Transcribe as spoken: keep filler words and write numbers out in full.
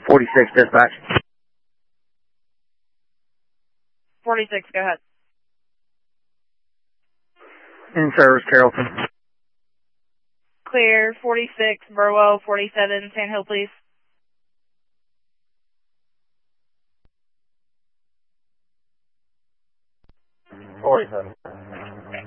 forty-six, dispatch. forty-six, go ahead. In service, Carrollton. Clear, forty-six, Burwell, forty-seven, Sand Hill, please. forty-seven.